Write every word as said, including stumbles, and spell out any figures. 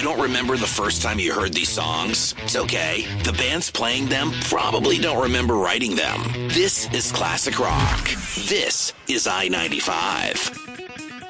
you don't remember the first time you heard these songs, it's okay. The bands playing them probably don't remember writing them. This is classic rock. This is I ninety-five.